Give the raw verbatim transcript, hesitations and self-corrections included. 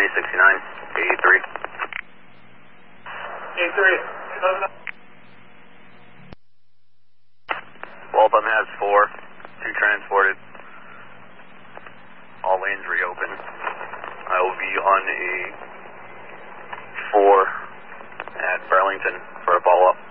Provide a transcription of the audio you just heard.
sixty-nine, A three. A three. Waltham has four, two transported. All lanes reopened. I will be on a four at Burlington for a follow-up.